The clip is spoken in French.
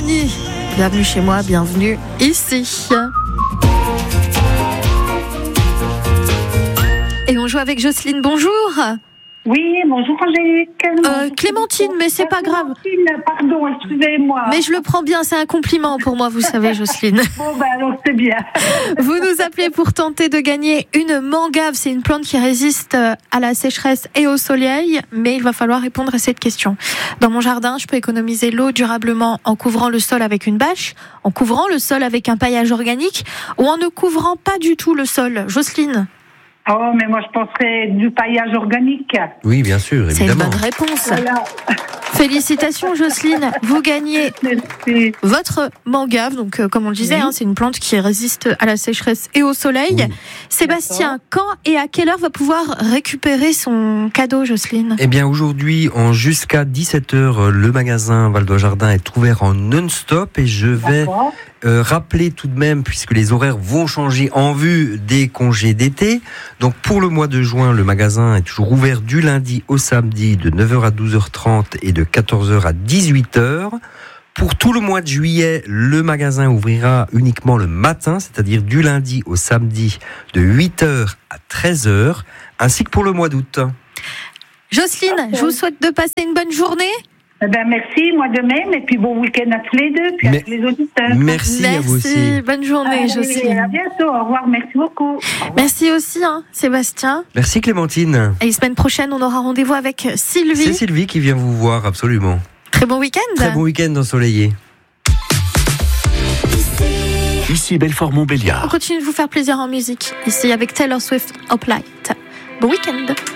Fanny. Bienvenue chez moi, bienvenue ici. Et on joue avec Jocelyne, bonjour. Oui, bonjour Angélique. Clémentine, mais c'est pas grave. Pardon, excusez-moi. Mais je le prends bien, c'est un compliment pour moi, vous savez, Jocelyne. Bon, alors c'est bien. Vous nous appelez pour tenter de gagner une mangave. C'est une plante qui résiste à la sécheresse et au soleil, mais il va falloir répondre à cette question. Dans mon jardin, je peux économiser l'eau durablement en couvrant le sol avec une bâche, en couvrant le sol avec un paillage organique ou en ne couvrant pas du tout le sol. Jocelyne? Oh, mais moi je penserais du paillage organique. Oui, bien sûr, évidemment. C'est une bonne réponse. Voilà. Félicitations Jocelyne, vous gagnez Merci. votre mangave, donc comme on le disait, Oui. c'est une plante qui résiste à la sécheresse et au soleil. Oui. Sébastien, quand et à quelle heure va pouvoir récupérer son cadeau, Jocelyne? Eh bien, aujourd'hui, jusqu'à 17h, le magasin Val-d'Oie Jardin est ouvert en non-stop et je vais D'accord. rappeler tout de même, puisque les horaires vont changer en vue des congés d'été. Donc, pour le mois de juin, le magasin est toujours ouvert du lundi au samedi de 9h à 12h30 et de 14h à 18h. Pour tout le mois de juillet, le magasin ouvrira uniquement le matin, c'est-à-dire du lundi au samedi de 8h à 13h, ainsi que pour le mois d'août. Jocelyne, je vous souhaite de passer une bonne journée. Eh ben, merci, moi de même, et puis bon week-end à tous les deux, puis à tous les auditeurs. Merci à vous aussi. Bonne journée, Allez, Jocelyne. à bientôt, au revoir, merci beaucoup. Au revoir. Merci aussi, Sébastien. Merci Clémentine. Et semaine prochaine, on aura rendez-vous avec Sylvie. C'est Sylvie qui vient vous voir, absolument. Très bon week-end. Très bon week-end ensoleillé. Ici On Belfort-Montbéliard. continue de vous faire plaisir en musique, ici avec Taylor Swift, Hoplite. Bon week-end.